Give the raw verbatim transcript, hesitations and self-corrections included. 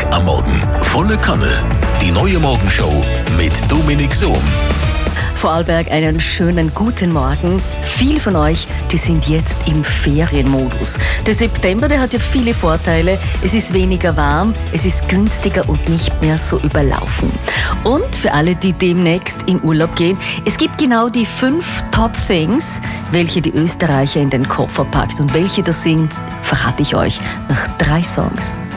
am Morgen. Volle Kanne. Die neue Morgenshow mit Dominik Sohm. Vorarlberg, einen schönen guten Morgen. Viele von euch, die sind jetzt im Ferienmodus. Der September, der hat ja viele Vorteile. Es ist weniger warm, es ist günstiger und nicht mehr so überlaufen. Und für alle, die demnächst in Urlaub gehen, es gibt genau die fünf Top Things, welche die Österreicher in den Koffer packt. Und welche das sind, verrate ich euch nach drei Songs.